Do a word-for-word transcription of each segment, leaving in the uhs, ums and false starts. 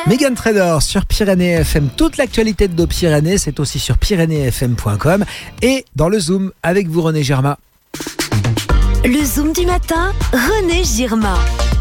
Mégane Trainor sur Pyrénées F M. Toute l'actualité de nos Pyrénées, c'est aussi sur pyrénées f m point com et dans le Zoom avec vous René Girma. Le Zoom du matin, René Girma.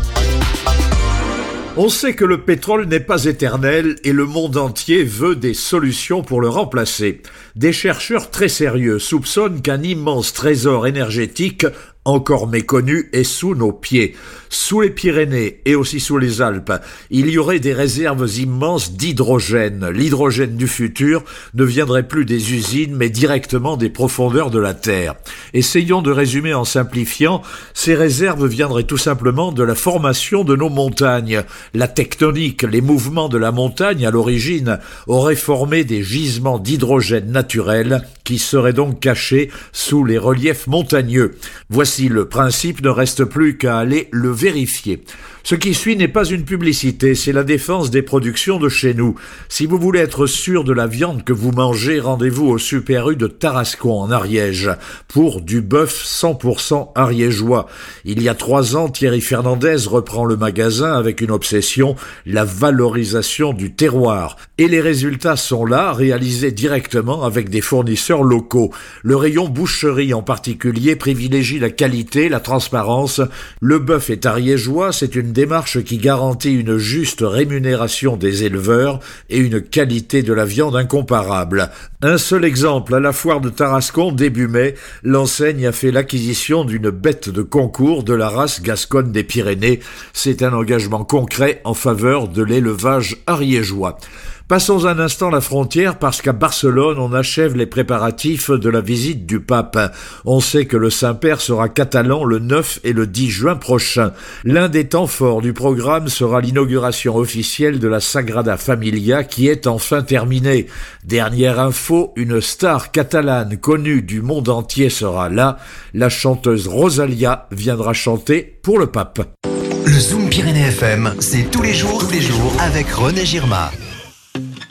On sait que le pétrole n'est pas éternel et le monde entier veut des solutions pour le remplacer. Des chercheurs très sérieux soupçonnent qu'un immense trésor énergétique encore méconnu est sous nos pieds. Sous les Pyrénées et aussi sous les Alpes, il y aurait des réserves immenses d'hydrogène. L'hydrogène du futur ne viendrait plus des usines, mais directement des profondeurs de la Terre. Essayons de résumer en simplifiant, ces réserves viendraient tout simplement de la formation de nos montagnes. La tectonique, les mouvements de la montagne à l'origine, auraient formé des gisements d'hydrogène naturel qui seraient donc cachés sous les reliefs montagneux. Voici le principe, ne reste plus qu'à aller le vérifier. Ce qui suit n'est pas une publicité, c'est la défense des productions de chez nous. Si vous voulez être sûr de la viande que vous mangez, rendez-vous au Super U de Tarascon en Ariège pour du bœuf cent pour cent ariégeois. Il y a trois ans, Thierry Fernandez reprend le magasin avec une obsession, la valorisation du terroir. Et les résultats sont là, réalisés directement avec des fournisseurs locaux. Le rayon boucherie en particulier privilégie la qualité, la transparence. Le bœuf est ariégeois, c'est une démarche qui garantit une juste rémunération des éleveurs et une qualité de la viande incomparable. Un seul exemple, à la foire de Tarascon, début mai, l'enseigne a fait l'acquisition d'une bête de concours de la race gasconne des Pyrénées. C'est un engagement concret en faveur de l'élevage ariégeois. Passons un instant la frontière parce qu'à Barcelone, on achève les préparatifs de la visite du pape. On sait que le Saint-Père sera catalan le neuf et le dix juin prochain. L'un des temps forts du programme sera l'inauguration officielle de la Sagrada Familia qui est enfin terminée. Dernière info, une star catalane connue du monde entier sera là. La chanteuse Rosalia viendra chanter pour le pape. Le Zoom Pyrénées F M, c'est tous les jours, tous les jours avec René Girma.